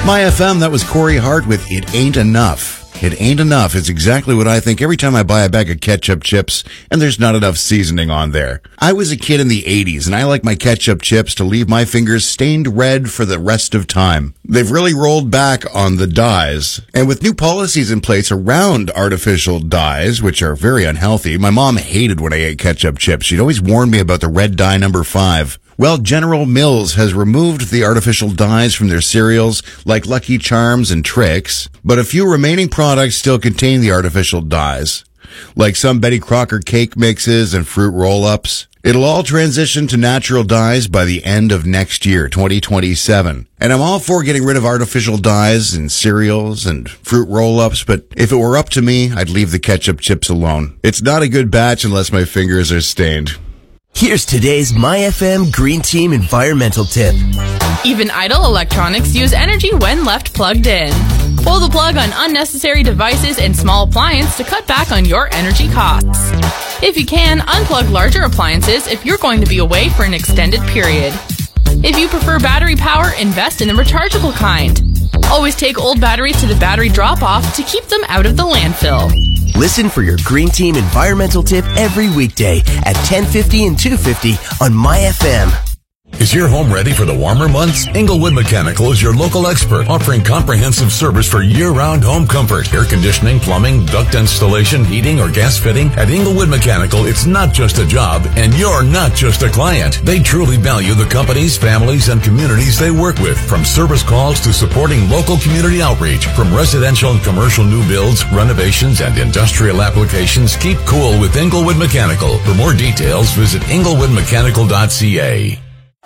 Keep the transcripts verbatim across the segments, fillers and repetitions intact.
My F M, that was Corey Hart with It Ain't Enough. It ain't enough. It's exactly what I think every time I buy a bag of ketchup chips and there's not enough seasoning on there. I was a kid in the eighties and I like my ketchup chips to leave my fingers stained red for the rest of time. They've really rolled back on the dyes. And with new policies in place around artificial dyes, which are very unhealthy, my mom hated when I ate ketchup chips. She'd always warn me about the red dye number five. Well, General Mills has removed the artificial dyes from their cereals, like Lucky Charms and Trix, but a few remaining products still contain the artificial dyes, like some Betty Crocker cake mixes and fruit roll-ups. It'll all transition to natural dyes by the end of next year, twenty twenty-seven. And I'm all for getting rid of artificial dyes in cereals and fruit roll-ups, but if it were up to me, I'd leave the ketchup chips alone. It's not a good batch unless my fingers are stained. Here's today's My F M Green Team environmental tip. Even idle electronics use energy when left plugged in. Pull the plug on unnecessary devices and small appliances to cut back on your energy costs. If you can, unplug larger appliances if you're going to be away for an extended period. If you prefer battery power, invest in the rechargeable kind. Always take old batteries to the battery drop-off to keep them out of the landfill. Listen for your Green Team environmental tip every weekday at ten fifty and two fifty on My F M. Is your home ready for the warmer months? Inglewood Mechanical is your local expert, offering comprehensive service for year-round home comfort. Air conditioning, plumbing, duct installation, heating, or gas fitting. At Inglewood Mechanical, it's not just a job, and you're not just a client. They truly value the companies, families, and communities they work with, from service calls to supporting local community outreach. From residential and commercial new builds, renovations, and industrial applications, keep cool with Inglewood Mechanical. For more details, visit inglewood mechanical dot c a.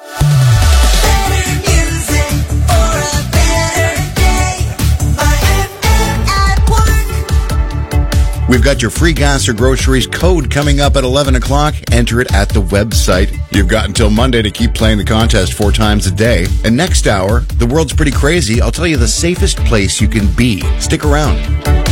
We've got your free gas or groceries code coming up at eleven o'clock. Enter it at the website. You've got until Monday to keep playing the contest four times a day. And next hour, the world's pretty crazy. I'll tell you the safest place you can be. Stick around.